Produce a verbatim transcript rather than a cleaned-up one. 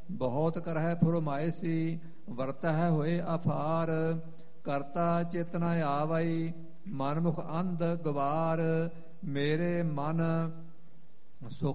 ਬਹੁਤ ਕਰਹਿ ਫੁਰਮਾਇਸੀ ਵਰਤਹਿ ਹੋਏ ਅਫਾਰ ਕਰਤਾ ਚੇਤਨਾ ਆਵਈ ਮਨਮੁਖ ਅੰਧ ਗਵਾਰ ਮੇਰੇ ਮਨ ਸੁਖ